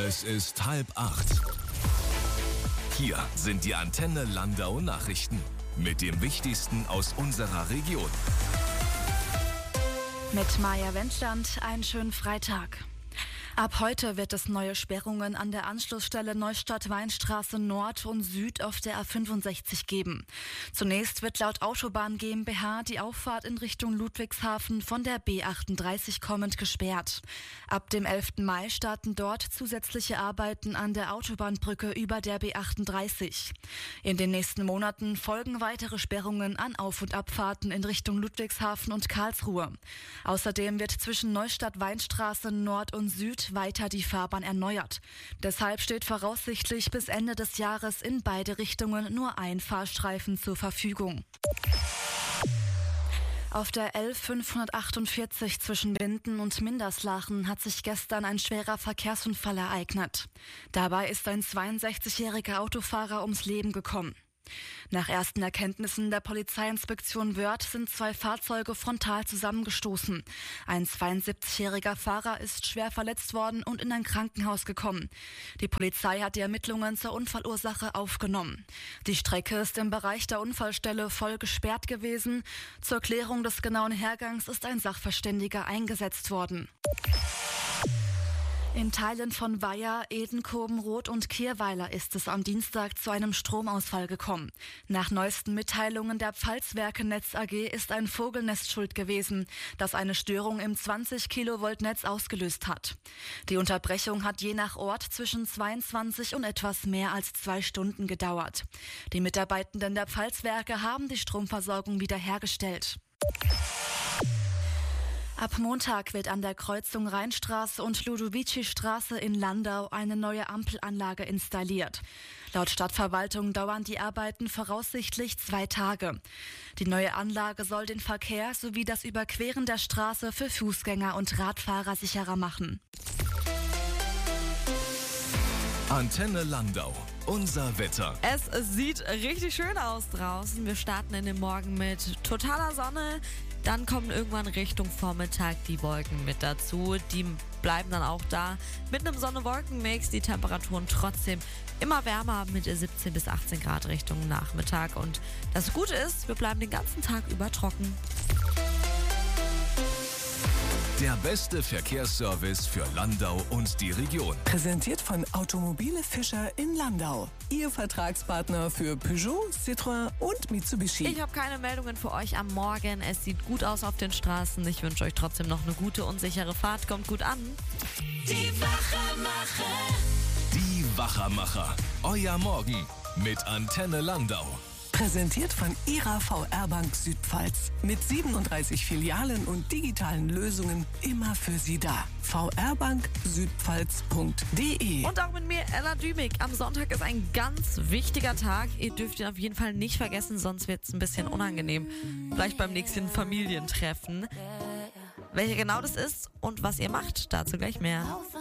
Es ist 7:30. Hier sind die Antenne Landau Nachrichten mit dem Wichtigsten aus unserer Region. Mit Maja Wendland einen schönen Freitag. Ab heute wird es neue Sperrungen an der Anschlussstelle Neustadt-Weinstraße Nord und Süd auf der A65 geben. Zunächst wird laut Autobahn GmbH die Auffahrt in Richtung Ludwigshafen von der B38 kommend gesperrt. Ab dem 11. Mai starten dort zusätzliche Arbeiten an der Autobahnbrücke über der B38. In den nächsten Monaten folgen weitere Sperrungen an Auf- und Abfahrten in Richtung Ludwigshafen und Karlsruhe. Außerdem wird zwischen Neustadt-Weinstraße Nord und Süd weiter die Fahrbahn erneuert. Deshalb steht voraussichtlich bis Ende des Jahres in beide Richtungen nur ein Fahrstreifen zur Verfügung. Auf der L548 zwischen Linden und Minderslachen hat sich gestern ein schwerer Verkehrsunfall ereignet. Dabei ist ein 62-jähriger Autofahrer ums Leben gekommen. Nach ersten Erkenntnissen der Polizeiinspektion Wörth sind zwei Fahrzeuge frontal zusammengestoßen. Ein 72-jähriger Fahrer ist schwer verletzt worden und in ein Krankenhaus gekommen. Die Polizei hat die Ermittlungen zur Unfallursache aufgenommen. Die Strecke ist im Bereich der Unfallstelle voll gesperrt gewesen. Zur Klärung des genauen Hergangs ist ein Sachverständiger eingesetzt worden. In Teilen von Weiher, Edenkoben, Roth und Kirweiler ist es am Dienstag zu einem Stromausfall gekommen. Nach neuesten Mitteilungen der Pfalzwerke Netz AG ist ein Vogelnest schuld gewesen, das eine Störung im 20-Kilovolt-Netz ausgelöst hat. Die Unterbrechung hat je nach Ort zwischen 22 und etwas mehr als 2 Stunden gedauert. Die Mitarbeitenden der Pfalzwerke haben die Stromversorgung wiederhergestellt. Ab Montag wird an der Kreuzung Rheinstraße und Ludovici-Straße in Landau eine neue Ampelanlage installiert. Laut Stadtverwaltung dauern die Arbeiten voraussichtlich 2 Tage. Die neue Anlage soll den Verkehr sowie das Überqueren der Straße für Fußgänger und Radfahrer sicherer machen. Antenne Landau. Unser Wetter. Es sieht richtig schön aus draußen. Wir starten in den Morgen mit totaler Sonne. Dann kommen irgendwann Richtung Vormittag die Wolken mit dazu. Die bleiben dann auch da mit einem Sonne-Wolken-Mix. Die Temperaturen trotzdem immer wärmer mit 17 bis 18 Grad Richtung Nachmittag. Und das Gute ist, wir bleiben den ganzen Tag über trocken. Der beste Verkehrsservice für Landau und die Region. Präsentiert von Automobile Fischer in Landau. Ihr Vertragspartner für Peugeot, Citroën und Mitsubishi. Ich habe keine Meldungen für euch am Morgen. Es sieht gut aus auf den Straßen. Ich wünsche euch trotzdem noch eine gute und sichere Fahrt. Kommt gut an. Die Wachermacher. Die Wachermacher. Euer Morgen mit Antenne Landau. Präsentiert von Ihrer VR-Bank Südpfalz. Mit 37 Filialen und digitalen Lösungen immer für Sie da. vrbanksüdpfalz.de. Und auch mit mir, Ella Dümig. Am Sonntag ist ein ganz wichtiger Tag. Ihr dürft ihn auf jeden Fall nicht vergessen, sonst wird es ein bisschen unangenehm. Vielleicht beim nächsten Familientreffen. Welcher genau das ist und was ihr macht, dazu gleich mehr.